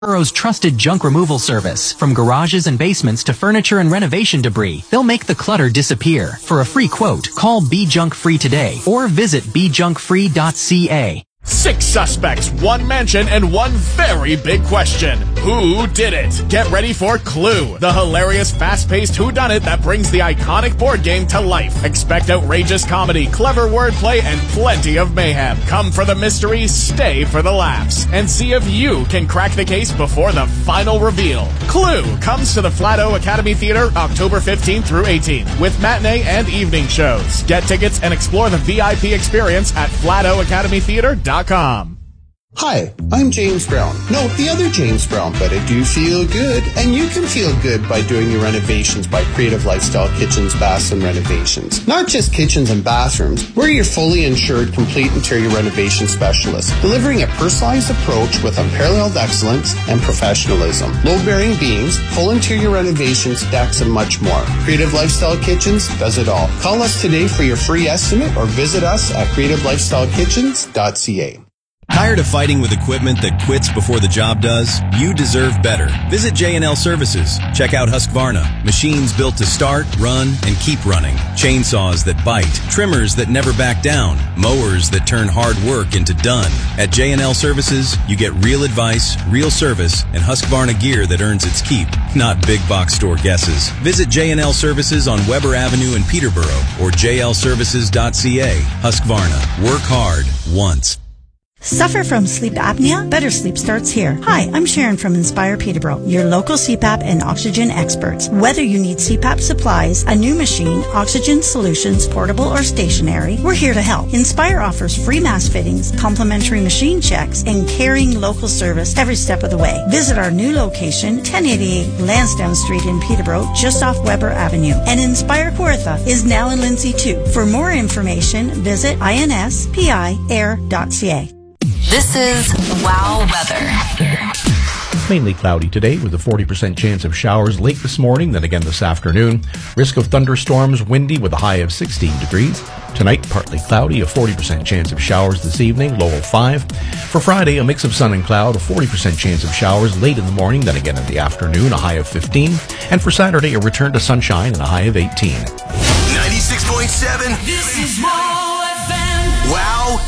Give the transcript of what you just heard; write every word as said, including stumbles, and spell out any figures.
Burrow's trusted junk removal service. From garages and basements to furniture and renovation debris, they'll make the clutter disappear. For a free quote, call Be Junk Free today or visit be junk free dot c a. Six suspects, one mansion, and one very big question. Who did it? Get ready for Clue, the hilarious, fast-paced whodunit that brings the iconic board game to life. Expect outrageous comedy, clever wordplay, and plenty of mayhem. Come for the mystery, stay for the laughs, and see if you can crack the case before the final reveal. Clue comes to the Flato Academy Theater October fifteenth through eighteenth with matinee and evening shows. Get tickets and explore the V I P experience at flato academy theater dot com. Hi, I'm James Brown. No, the other James Brown, but I do feel good. And you can feel good by doing your renovations by Creative Lifestyle Kitchens, Baths, and Renovations. Not just kitchens and bathrooms. We're your fully insured, complete interior renovation specialist, delivering a personalized approach with unparalleled excellence and professionalism. Load-bearing beams, full interior renovations, decks, and much more. Creative Lifestyle Kitchens does it all. Call us today for your free estimate or visit us at creative lifestyle kitchens dot c a. Tired of fighting with equipment that quits before the job does? You deserve better. Visit J and L Services. Check out Husqvarna. Machines built to start, run, and keep running. Chainsaws that bite. Trimmers that never back down. Mowers that turn hard work into done. At J and L Services, you get real advice, real service, and Husqvarna gear that earns its keep. Not big box store guesses. Visit J and L Services on Weber Avenue in Peterborough or j l services dot c a. Husqvarna. Work hard once. Suffer from sleep apnea? Better sleep starts here. Hi, I'm Sharon from Inspire Peterborough, your local C PAP and oxygen experts. Whether you need C PAP supplies, a new machine, oxygen solutions, portable or stationary, we're here to help. Inspire offers free mask fittings, complimentary machine checks, and caring local service every step of the way. Visit our new location, ten eighty-eight Lansdowne Street in Peterborough, just off Weber Avenue. And Inspire Kawartha is now in Lindsay too. For more information, visit inspire dot c a. This is Wow Weather. Mainly cloudy today with a forty percent chance of showers late this morning, then again this afternoon. Risk of thunderstorms, windy with a high of sixteen degrees. Tonight, partly cloudy, a forty percent chance of showers this evening, low of five. For Friday, a mix of sun and cloud, a forty percent chance of showers late in the morning, then again in the afternoon, a high of fifteen. And for Saturday, a return to sunshine and a high of eighteen. ninety-six point seven. This is Wow F M. Wow